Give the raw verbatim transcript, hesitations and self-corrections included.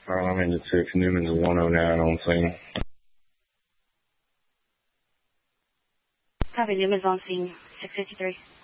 Uh, I'm into six, Newman's one oh nine on scene. Copy, Newman's on scene, six fifty-three.